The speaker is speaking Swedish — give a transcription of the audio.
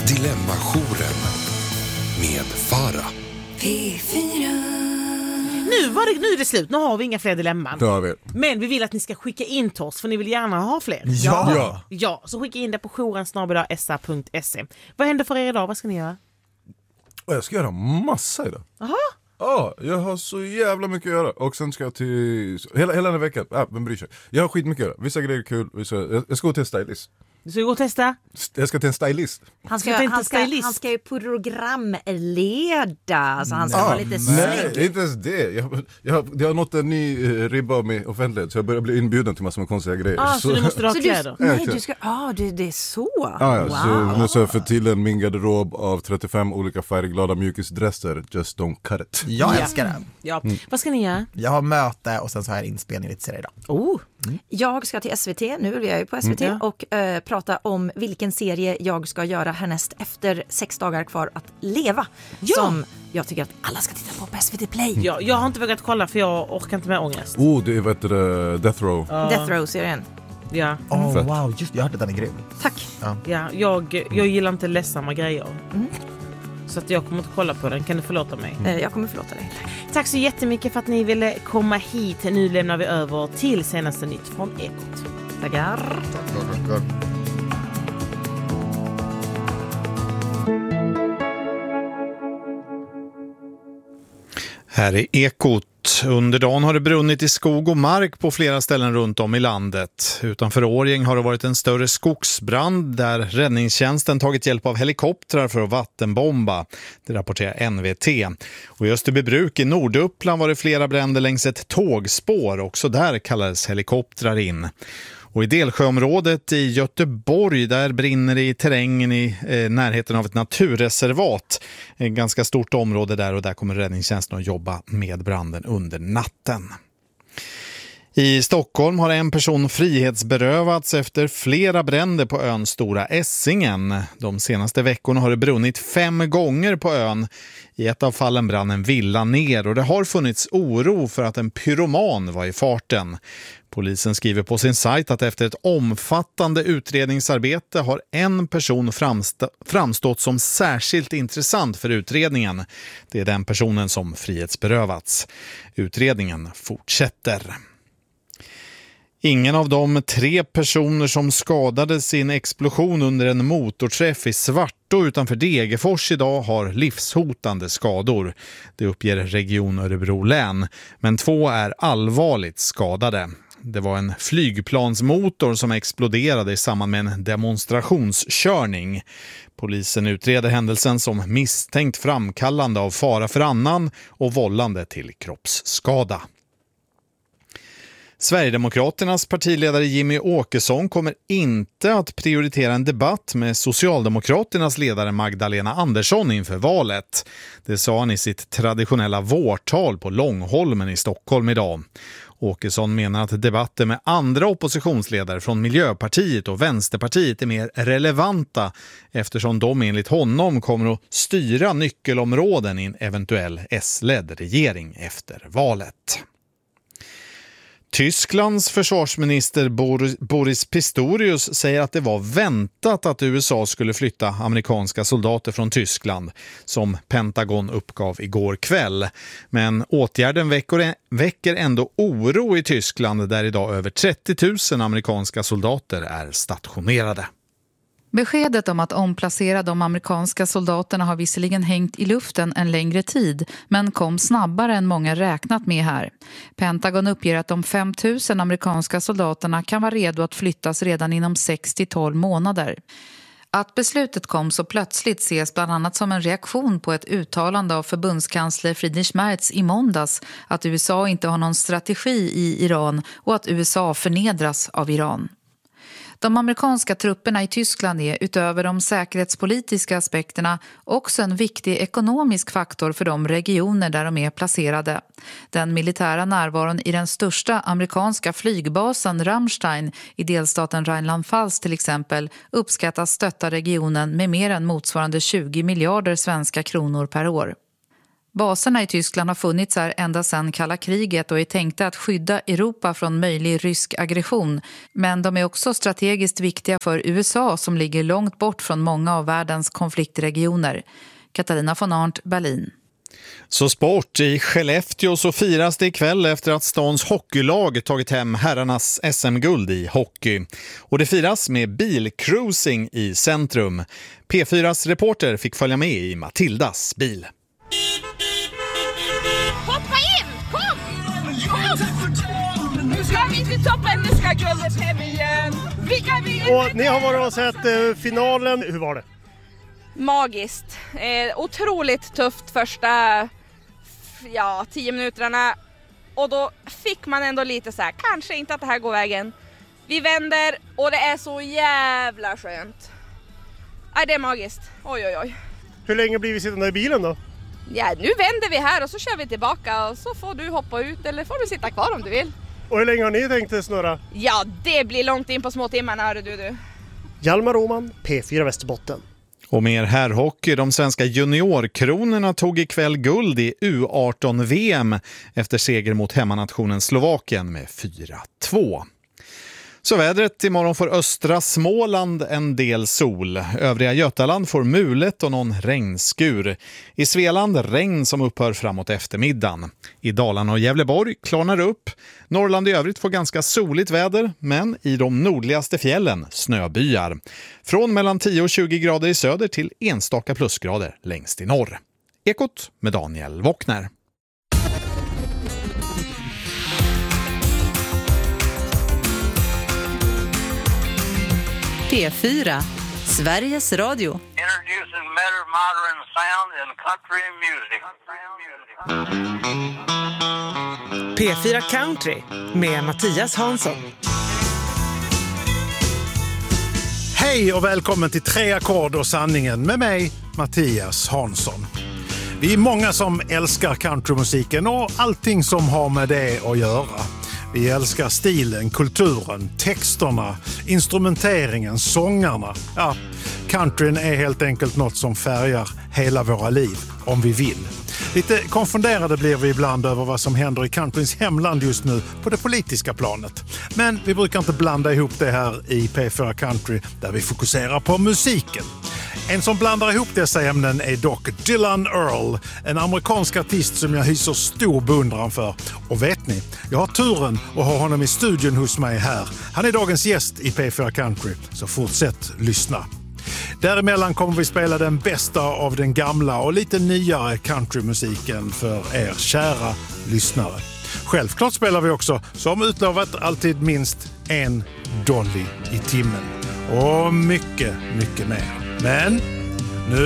Dilemmajouren med Farah. P4. Nu är det slut, nu har vi inga fler dilemman. Ja, vet. Men vi vill att ni ska skicka in till oss, för ni vill gärna ha fler. Ja. Så skicka in det på jouren@sa.se. Vad händer för er idag? Vad ska ni göra? Jag ska göra massa idag. Jaha. Ja, jag har så jävla mycket att göra. Och sen ska jag till... Hela den här veckan, vem bryr sig? Jag har skitmycket att göra. Vissa grejer är kul. Jag ska gå till en stylist. Du ska gå och testa? Jag ska till en stylist. Han ska ju programleda, så han ska vara lite snygg. Nej, inte ens det. Jag har nått en ny ribba med offentlighet, så jag börjar bli inbjuden till massor med konstiga grejer. Så du måste ha kläder? Det är så? Så nu ska jag få till min garderob av 35 olika färgglada mjukisdresser. Just don't cut it. Jag älskar det. Ja. Vad ska ni göra? Jag har möte och sen så har jag inspelning lite senare idag. Jag ska till SVT, nu är jag ju på SVT, och prata om vilken serie jag ska göra härnäst efter 6 dagar kvar att leva. Som jag tycker att alla ska titta på SVT Play. Ja, jag har inte vågat kolla för jag orkar inte med ångest. Det är Death Row. Death Row-serien. Ja. Wow, just jag hörde den är grym. Tack. Ja, jag gillar inte ledsamma grejer. Så att jag kommer inte kolla på den. Kan du förlåta mig? Jag kommer förlåta dig. Tack så jättemycket för att ni ville komma hit. Nu lämnar vi över till senaste nytt från Ekot. Tackar. Tack. Här är Ekot. Under dagen har det brunnit i skog och mark på flera ställen runt om i landet. Utanför Årjäng har det varit en större skogsbrand där räddningstjänsten tagit hjälp av helikoptrar för att vattenbomba. Det rapporterar NVT. Och i Österbybruk i Norduppland var det flera bränder längs ett tågspår. Också där kallades helikoptrar in. Och i Delsjöområdet i Göteborg, där brinner det i terrängen i närheten av ett naturreservat. Ett ganska stort område där, och där kommer räddningstjänsten att jobba med branden under natten. I Stockholm har en person frihetsberövats efter flera bränder på ön Stora Essingen. De senaste veckorna har det brunnit 5 gånger på ön. I ett av fallen brann en villa ner, och det har funnits oro för att en pyroman var i farten. Polisen skriver på sin sajt att efter ett omfattande utredningsarbete har en person framstått som särskilt intressant för utredningen. Det är den personen som frihetsberövats. Utredningen fortsätter. Ingen av de 3 personer som skadades i en explosion under en motorträff i Svartå utanför Degerfors idag har livshotande skador. Det uppger Region Örebro län, men 2 är allvarligt skadade. Det var en flygplansmotor som exploderade i samband med en demonstrationskörning. Polisen utreder händelsen som misstänkt framkallande av fara för annan och vållande till kroppsskada. Sverigedemokraternas partiledare Jimmy Åkesson kommer inte att prioritera en debatt med Socialdemokraternas ledare Magdalena Andersson inför valet. Det sa han i sitt traditionella vårtal på Långholmen i Stockholm idag. Åkesson menar att debatter med andra oppositionsledare från Miljöpartiet och Vänsterpartiet är mer relevanta eftersom de enligt honom kommer att styra nyckelområden i en eventuell S-ledd regering efter valet. Tysklands försvarsminister Boris Pistorius säger att det var väntat att USA skulle flytta amerikanska soldater från Tyskland, som Pentagon uppgav igår kväll. Men åtgärden väcker ändå oro i Tyskland, där idag över 30 000 amerikanska soldater är stationerade. Beskedet om att omplacera de amerikanska soldaterna har visserligen hängt i luften en längre tid, men kom snabbare än många räknat med här. Pentagon uppger att de 5 000 amerikanska soldaterna kan vara redo att flyttas redan inom 6-12 månader. Att beslutet kom så plötsligt ses bland annat som en reaktion på ett uttalande av förbundskansler Friedrich Merz i måndags att USA inte har någon strategi i Iran och att USA förnedras av Iran. De amerikanska trupperna i Tyskland är utöver de säkerhetspolitiska aspekterna också en viktig ekonomisk faktor för de regioner där de är placerade. Den militära närvaron i den största amerikanska flygbasen Ramstein i delstaten Rheinland-Pfalz till exempel uppskattas stötta regionen med mer än motsvarande 20 miljarder svenska kronor per år. Baserna i Tyskland har funnits här ända sedan kalla kriget och är tänkta att skydda Europa från möjlig rysk aggression. Men de är också strategiskt viktiga för USA som ligger långt bort från många av världens konfliktregioner. Katarina von Arndt, Berlin. Så sport. I Skellefteå så firas det ikväll efter att stans hockeylag tagit hem herrarnas SM-guld i hockey. Och det firas med bilcruising i centrum. P4s reporter fick följa med i Matildas bil. Hoppa in! Kom! Nu ska vi till toppen, nu ska guldet hem igen. Och ni har varit och sett finalen. Hur var det? Magiskt. Otroligt tufft första 10 minuterna. Och då fick man ändå lite så här, kanske inte att det här går vägen. Vi vänder och det är så jävla skönt. Det är magiskt. Oj. Hur länge blir vi sittande i bilen då? Ja, nu vänder vi här och så kör vi tillbaka och så får du hoppa ut eller får du sitta kvar om du vill. Och hur länge har ni tänkt snurra? Ja, det blir långt in på små timmarna, hör du. Hjalmar Roman, P4 Västerbotten. Och mer herrhockey. De svenska juniorkronorna tog ikväll guld i U18-VM efter seger mot hemmanationen Slovakien med 4-2. Så vädret: imorgon får östra Småland en del sol. Övriga Götaland får mulet och någon regnskur. I Svealand regn som upphör framåt eftermiddagen. I Dalarna och Gävleborg klarnar upp. Norrland i övrigt får ganska soligt väder, men i de nordligaste fjällen snöbyar. Från mellan 10 och 20 grader i söder till enstaka plusgrader längst i norr. Ekot med Daniel Wockner. P4, Sveriges Radio. Introducing better modern sound in country music. P4 Country med Mattias Hansson. Hej och välkommen till 3 ackord och sanningen med mig, Mattias Hansson. Vi är många som älskar countrymusiken och allting som har med det att göra. Vi älskar stilen, kulturen, texterna, instrumenteringen, sångarna. Ja, countryn är helt enkelt något som färgar hela våra liv, om vi vill. Lite konfunderade blir vi ibland över vad som händer i countryns hemland just nu på det politiska planet. Men vi brukar inte blanda ihop det här i P4 Country, där vi fokuserar på musiken. En som blandar ihop dessa ämnen är dock Dylan Earl, en amerikansk artist som jag hyser stor beundran för. Och vet ni, jag har turen att ha honom i studion hos mig här. Han är dagens gäst i P4 Country, så fortsätt lyssna. Däremellan kommer vi spela den bästa av den gamla och lite nyare countrymusiken för er kära lyssnare. Självklart spelar vi också, som utlovat, alltid minst en dolly i timmen. Och mycket, mycket mer. Men